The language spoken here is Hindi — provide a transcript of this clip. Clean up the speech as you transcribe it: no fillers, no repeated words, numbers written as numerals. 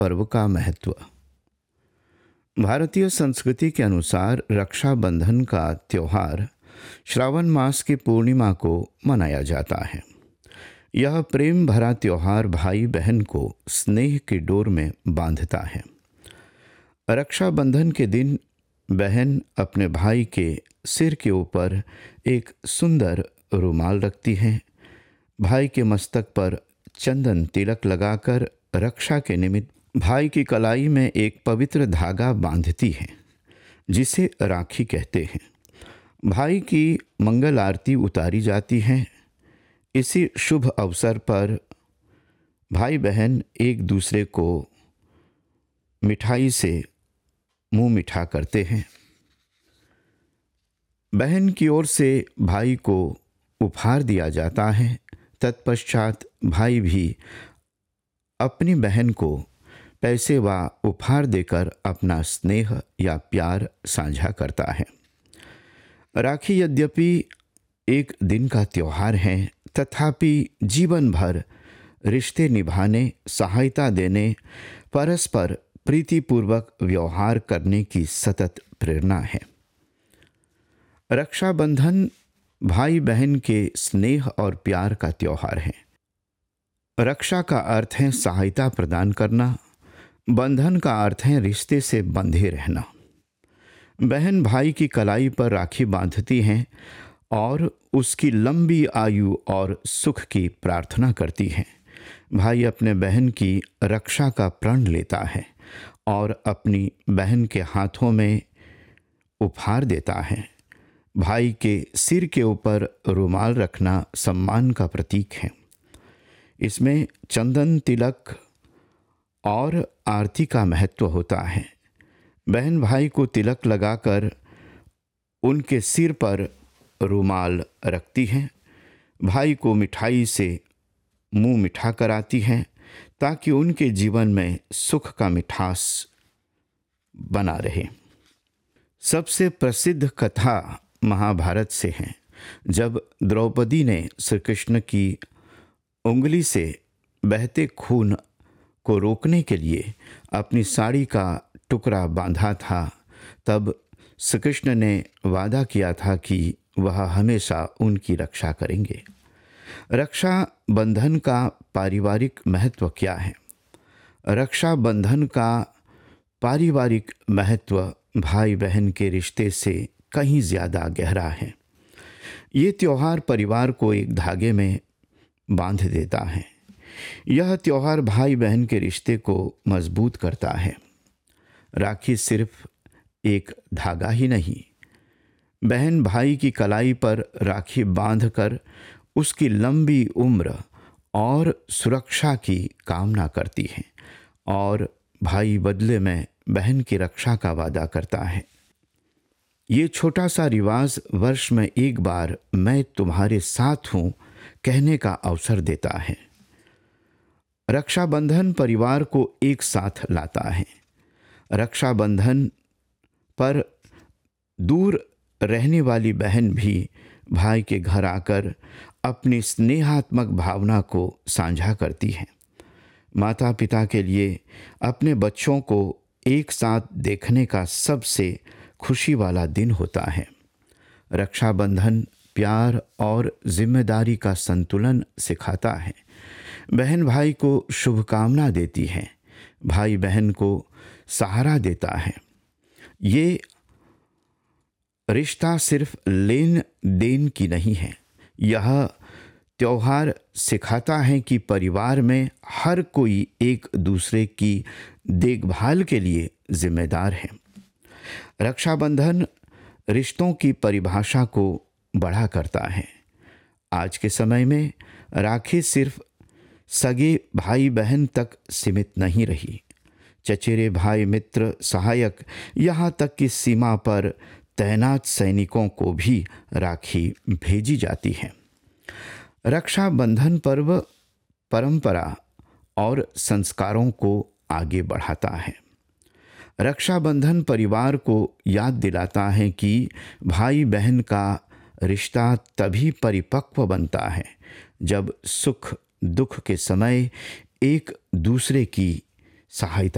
पर्व का महत्व। भारतीय संस्कृति के अनुसार रक्षाबंधन का त्यौहार श्रावण मास की पूर्णिमा को मनाया जाता है। यह प्रेम भरा त्यौहार भाई बहन को स्नेह की डोर में बांधता है। रक्षाबंधन के दिन बहन अपने भाई के सिर के ऊपर एक सुंदर रुमाल रखती है। भाई के मस्तक पर चंदन तिलक लगाकर रक्षा के निमित्त भाई की कलाई में एक पवित्र धागा बांधती है, जिसे राखी कहते हैं। भाई की मंगल आरती उतारी जाती है। इसी शुभ अवसर पर भाई बहन एक दूसरे को मिठाई से मुंह मीठा करते हैं। बहन की ओर से भाई को उपहार दिया जाता है। तत्पश्चात भाई भी अपनी बहन को पैसे व उपहार देकर अपना स्नेह या प्यार साझा करता है। राखी यद्यपि एक दिन का त्यौहार है, तथापि जीवन भर रिश्ते निभाने, सहायता देने, परस्पर प्रीतिपूर्वक व्यवहार करने की सतत प्रेरणा है। रक्षाबंधन भाई बहन के स्नेह और प्यार का त्यौहार है। रक्षा का अर्थ है सहायता प्रदान करना, बंधन का अर्थ है रिश्ते से बंधे रहना। बहन भाई की कलाई पर राखी बांधती हैं और उसकी लंबी आयु और सुख की प्रार्थना करती है। भाई अपने बहन की रक्षा का प्रण लेता है और अपनी बहन के हाथों में उपहार देता है। भाई के सिर के ऊपर रुमाल रखना सम्मान का प्रतीक है। इसमें चंदन तिलक और आरती का महत्व होता है। बहन भाई को तिलक लगाकर उनके सिर पर रुमाल रखती है। भाई को मिठाई से मुंह मीठा कराती है, ताकि उनके जीवन में सुख का मिठास बना रहे। सबसे प्रसिद्ध कथा महाभारत से है, जब द्रौपदी ने श्री कृष्ण की उंगली से बहते खून को रोकने के लिए अपनी साड़ी का टुकड़ा बांधा था। तब श्री कृष्ण ने वादा किया था कि वह हमेशा उनकी रक्षा करेंगे। रक्षा बंधन का पारिवारिक महत्व क्या है? रक्षा बंधन का पारिवारिक महत्व भाई बहन के रिश्ते से कहीं ज़्यादा गहरा है। ये त्यौहार परिवार को एक धागे में बांध देता है। यह त्यौहार भाई बहन के रिश्ते को मजबूत करता है। राखी सिर्फ एक धागा ही नहीं, बहन भाई की कलाई पर राखी बांधकर उसकी लंबी उम्र और सुरक्षा की कामना करती है और भाई बदले में बहन की रक्षा का वादा करता है। ये छोटा सा रिवाज वर्ष में एक बार मैं तुम्हारे साथ हूँ कहने का अवसर देता है। रक्षाबंधन परिवार को एक साथ लाता है। रक्षाबंधन पर दूर रहने वाली बहन भी भाई के घर आकर अपनी स्नेहात्मक भावना को साझा करती है। माता पिता के लिए अपने बच्चों को एक साथ देखने का सबसे खुशी वाला दिन होता है। रक्षाबंधन प्यार और जिम्मेदारी का संतुलन सिखाता है। बहन भाई को शुभकामना देती है, भाई बहन को सहारा देता है। ये रिश्ता सिर्फ लेन देन की नहीं है। यह त्यौहार सिखाता है कि परिवार में हर कोई एक दूसरे की देखभाल के लिए जिम्मेदार है। रक्षाबंधन रिश्तों की परिभाषा को बड़ा करता है। आज के समय में राखी सिर्फ सगे भाई बहन तक सीमित नहीं रही। चचेरे भाई, मित्र, सहायक, यहाँ तक कि सीमा पर तैनात सैनिकों को भी राखी भेजी जाती है। रक्षाबंधन पर्व परंपरा और संस्कारों को आगे बढ़ाता है। रक्षाबंधन परिवार को याद दिलाता है कि भाई बहन का रिश्ता तभी परिपक्व बनता है जब सुख दुख के समय एक दूसरे की सहायता